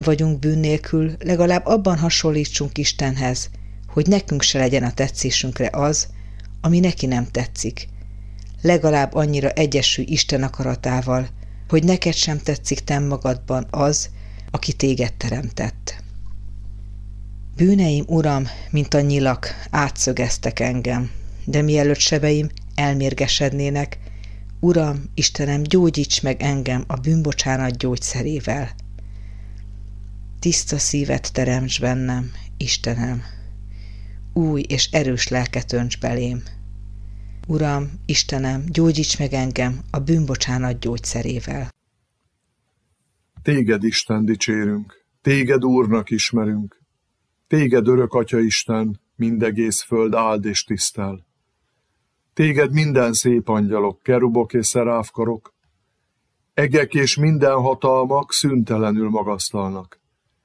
vagyunk bűn nélkül, legalább abban hasonlítsunk Istenhez, hogy nekünk se legyen a tetszésünkre az, ami neki nem tetszik. Legalább annyira egyesülj Isten akaratával, hogy neked sem tetszik te magadban az, aki téged teremtett. Bűneim, Uram, mint a nyilak, átszögeztek engem, de mielőtt sebeim elmérgesednének, Uram, Istenem, gyógyíts meg engem a bűnbocsánat gyógyszerével. Tiszta szívet teremts bennem, Istenem, új és erős lelket önts belém. Uram, Istenem, gyógyíts meg engem a bűnbocsánat gyógyszerével. Téged, Isten, dicsérünk, téged Úrnak ismerünk, téged örök Atya Isten, mindegész föld áld és tisztel. Téged minden szép angyalok, kerubok és szeráfkarok, egek és minden hatalmak szüntelenül magasztalnak.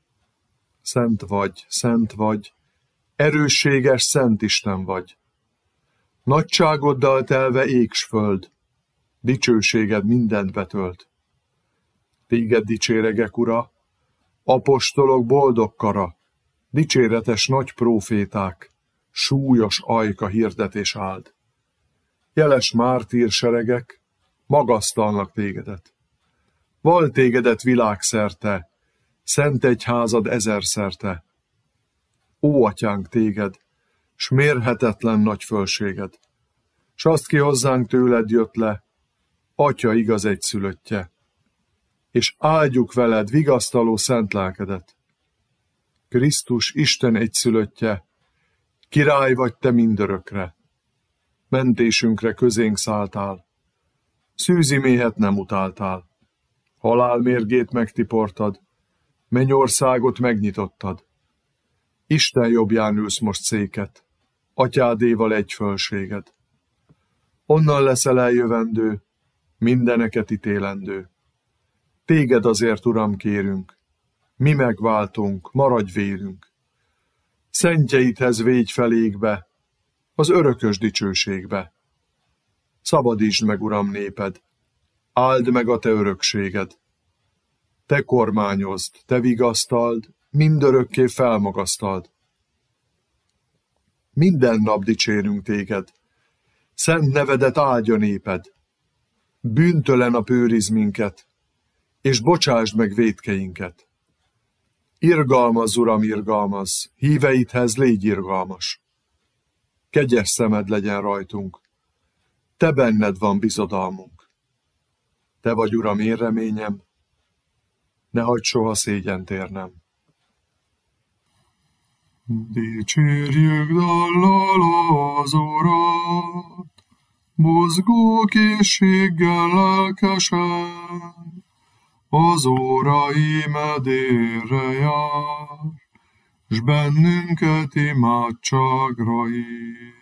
Szent vagy, erősséges Szent Isten vagy. Nagyságoddal telve ég s föld, dicsőséged mindent betölt. Téged dicséregek, Ura, apostolok boldog kara, dicséretes nagy próféták, súlyos ajka hirdetés áld. Jeles mártír seregek magasztalnak tégedet. Val tégedet világszerte, szent egyházad ezerszerte. Ó, Atyánk, téged, s mérhetetlen nagy fölséged, s azt ki hozzánk tőled jött le, Atya igaz egyszülöttje, és áldjuk veled vigasztaló szent lelkedet. Krisztus Isten egyszülöttje, király vagy te mindörökre, mentésünkre közénk szálltál, szűzi méhet nem utáltál, halál mérgét megtiportad, mennyországot megnyitottad. Isten jobbján ülsz most széket, Atyádéval egy fölséged. Onnan leszel eljövendő, mindeneket ítélendő. Téged azért, Uram, kérünk, mi megváltunk, maradj vélünk. Szentjeidhez végy felégbe, az örökös dicsőségbe. Szabadítsd meg, Uram, néped, áld meg a te örökséged. Te kormányozd, te vigasztald, mindörökké felmagasztald. Minden nap dicsérünk téged, szent nevedet áldja néped. Bűntől a nap őriz minket, és bocsásd meg vétkeinket. Irgalmazz, Uram, irgalmazz, híveidhez légy irgalmas. Kegyes szemed legyen rajtunk, te benned van bizodalmunk. Te vagy, Uram, én reményem, ne hagyd soha szégyent érnem. Dicsérjük dallal az Urat, mozgó készséggel lelkesen, az óra imedére jár, s bennünket imádságra hív.